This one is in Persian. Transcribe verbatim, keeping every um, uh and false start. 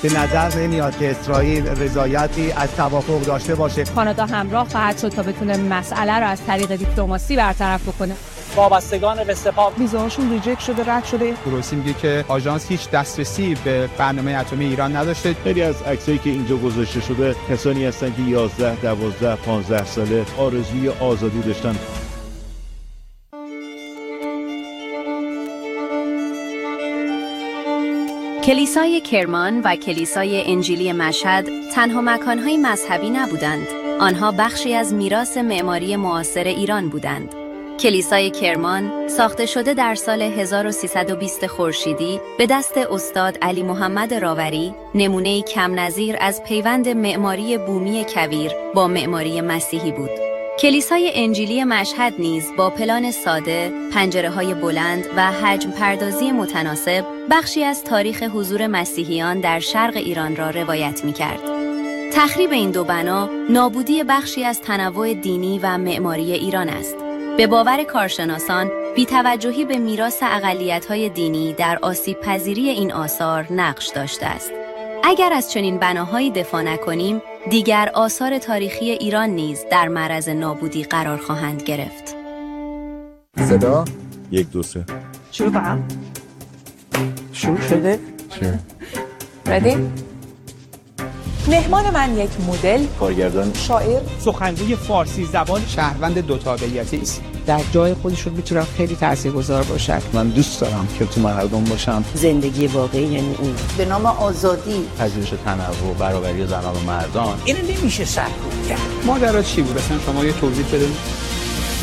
به نظر نمیاد که اسرائیل رضایتی از توافق داشته باشه. کانادا همراه خواهد شد تا بتونه مسئله رو از طریق دیپلماسی برطرف بکنه. وابستگان به سپاه ویزاشون ریجکت شده، رد شده. گروسی میگه که آژانس هیچ دسترسی به برنامه اتمی ایران نداشته. خیلی از عکسایی که اینجا گذاشته شده کسانی هستن که یازده، دوازده، پانزده ساله آرزوی آزادی داشتن. کلیسای کرمان و کلیسای انجیلی مشهد تنها مکانهای مذهبی نبودند. آنها بخشی از میراث معماری معاصر ایران بودند. کلیسای کرمان ساخته شده در سال هزار و سیصد و بیست خورشیدی به دست استاد علی محمد راوری، نمونه‌ای کم نظیر از پیوند معماری بومی کویر با معماری مسیحی بود. کلیسای انجیلی مشهد نیز با پلان ساده، پنجره‌های بلند و حجم پردازی متناسب بخشی از تاریخ حضور مسیحیان در شرق ایران را روایت می‌کرد. تخریب این دو بنا نابودی بخشی از تنوع دینی و معماری ایران است. به باور کارشناسان، بی‌توجهی به میراث اقلیت‌های دینی در آسیب‌پذیری این آثار نقش داشته است. اگر از چنین بناهایی دفاع نکنیم، دیگر آثار تاریخی ایران نیز در معرض نابودی قرار خواهند گرفت. صدا یک دو سه شروع کنم. شروع شده؟ شروع. ردی؟ مهمان من یک مدل، کارگردان، شاعر، سخنگوی فارسی زبان، شهروند دو تابعیتی است. در جای خودشون میتونن خیلی تاثیرگذار باشن. من دوست دارم که تو مردم باشم. زندگی واقعی یعنی این. به نام آزادی، پذیرش تنوع، برابری زنان و مردان. اینو نمیشه سرکوب کرد. ماجرا چی بود؟ اصلا شما یه توضیح بدید.